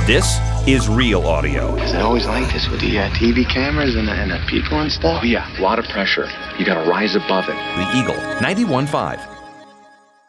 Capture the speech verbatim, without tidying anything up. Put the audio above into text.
This is Real Audio. Is it always like this with the uh, T V cameras and the, and the people and stuff? Oh, yeah, a lot of pressure. You got to rise above it. The Eagle, ninety-one point five.